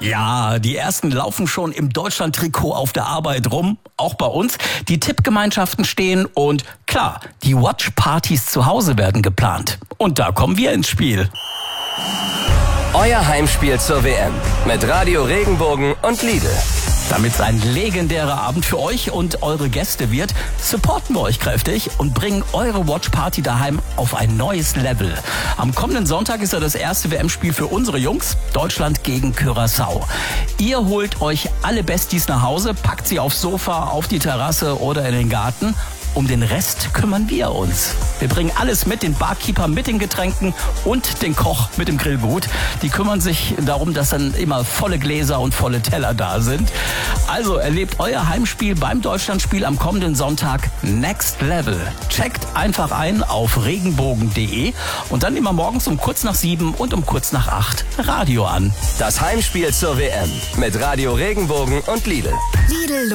Ja, die ersten laufen schon im Deutschland-Trikot auf der Arbeit rum, auch bei uns. Die Tippgemeinschaften stehen und klar, die Watch-Partys zu Hause werden geplant. Und da kommen wir ins Spiel. Euer Heimspiel zur WM mit Radio Regenbogen und Lidl. Damit es ein legendärer Abend für euch und eure Gäste wird, supporten wir euch kräftig und bringen eure Watchparty daheim auf ein neues Level. Am kommenden Sonntag ist ja das erste WM-Spiel für unsere Jungs, Deutschland gegen Curaçao. Ihr holt euch alle Besties nach Hause, packt sie aufs Sofa, auf die Terrasse oder in den Garten. Um den Rest kümmern wir uns. Wir bringen alles mit, den Barkeeper mit den Getränken und den Koch mit dem Grillgut. Die kümmern sich darum, dass dann immer volle Gläser und volle Teller da sind. Also erlebt euer Heimspiel beim Deutschlandspiel am kommenden Sonntag Next Level. Checkt einfach ein auf regenbogen.de und dann immer morgens um kurz nach 7 und um kurz nach 8 Radio an. Das Heimspiel zur WM mit Radio Regenbogen und Lidl.